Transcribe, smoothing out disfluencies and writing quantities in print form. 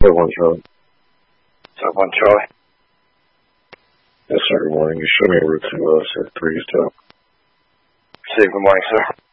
1 Charlie. Sub 1 Charlie. Yes, sir. Good morning. You showed me a route to 3 East Hill. Steve, good morning, sir.